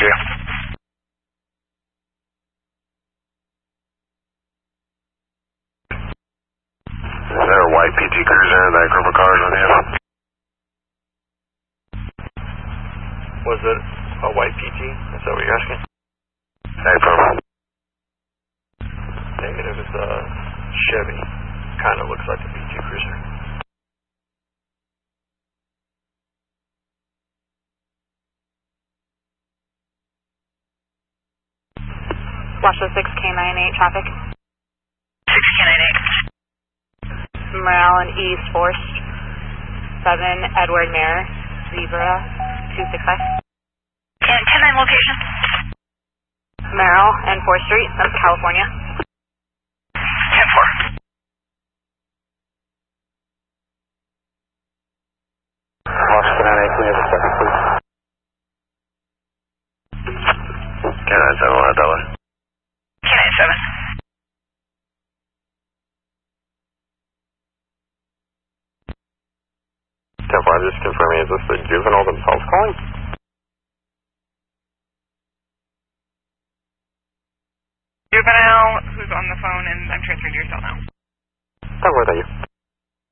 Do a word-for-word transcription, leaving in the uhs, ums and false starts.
you. Is there a white P T Cruiser in that group of cars with you? Was it a white P T? Is that what you're asking? April. Negative, it's a Chevy. Kind of looks like a P T Cruiser. Washoe six K nine eight traffic. six K nine eight. Morale and East Forest. seven Edward Mare, Zebra two six five. And ten nine location. Merrill and fourth Street, that's California. ten four. Washoe nine eight, we have a second, please. K nine seven, one dollar. K nine seven. ten four, I'm just confirming, is this the juvenile themselves calling? Juvenile, who's on the phone, and I'm transferring to your cell now. ten four, thank you.